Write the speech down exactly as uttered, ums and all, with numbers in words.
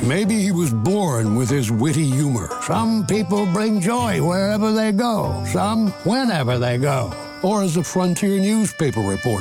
Maybe he was born with his witty humor. Some people bring joy wherever they go, some whenever they go. Or as a frontier newspaper reporter.